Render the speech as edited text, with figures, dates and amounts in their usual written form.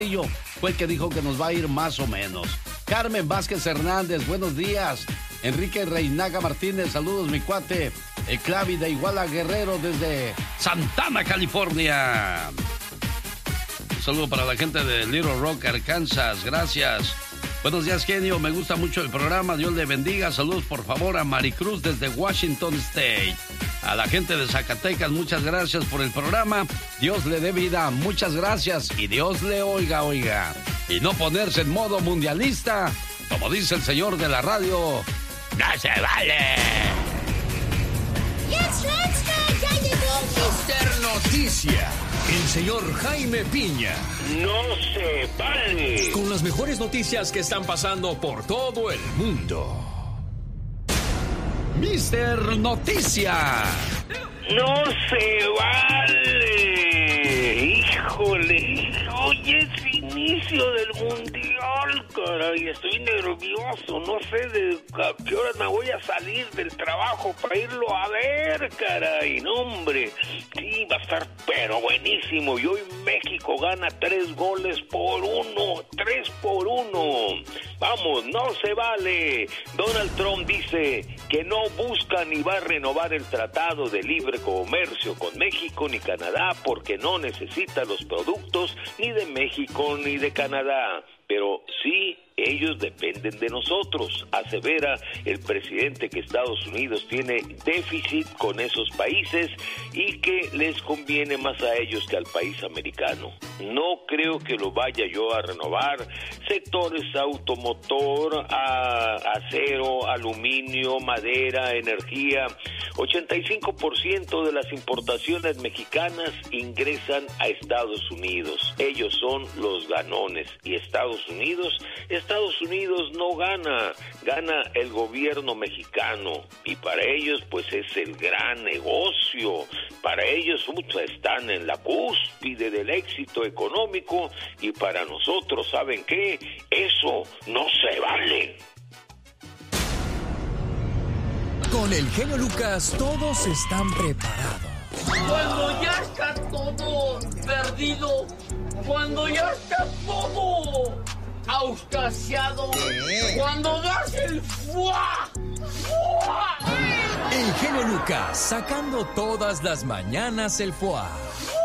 fue el que dijo que nos va a ir más o menos. Carmen Vázquez Hernández, buenos días. Enrique Reinaga Martínez, saludos mi cuate. El Clavi de Iguala Guerrero desde Santana, California. Un saludo para la gente de Little Rock, Arkansas, gracias. Buenos días, genio, me gusta mucho el programa, Dios le bendiga. Saludos por favor a Maricruz desde Washington State. A la gente de Zacatecas, muchas gracias por el programa. Dios le dé vida, muchas gracias. Y Dios le oiga. Y no ponerse en modo mundialista, como dice el señor de la radio. ¡No se vale! ¡Yes, ya llegó Mister Noticia! El señor Jaime Piña. ¡No se vale! Con las mejores noticias que están pasando por todo el mundo. Mister Noticia. ¡No se vale! ¡Híjole! Hoy es inicio del mundial, caray. Estoy nervioso. No sé de a qué hora me voy a salir del trabajo para irlo a ver, caray. No, hombre. Sí, va a estar pero buenísimo. Y hoy México gana 3-1. 3-1. Vamos, no se vale. Donald Trump dice que no busca ni va a renovar el Tratado de Libre Comercio con México ni Canadá porque no necesita los productos ni de México ni de Canadá. Pero sí, ellos dependen de nosotros, asevera el presidente que Estados Unidos tiene déficit con esos países y que les conviene más a ellos que al país americano. No creo que lo vaya yo a renovar. Sectores automotor, acero, aluminio, madera, energía. 85% de las importaciones mexicanas ingresan a Estados Unidos. Ellos son los ganones y Estados Unidos no gana el gobierno mexicano y para ellos pues es el gran negocio. Para ellos están en la cúspide del éxito económico y para nosotros, ¿saben qué? Eso no se vale. Con el genio Lucas todos están preparados. Cuando ya está todo perdido, cuando ya está todo auscasiado, cuando das el ¡fua! El genio Lucas sacando todas las mañanas el ¡fua!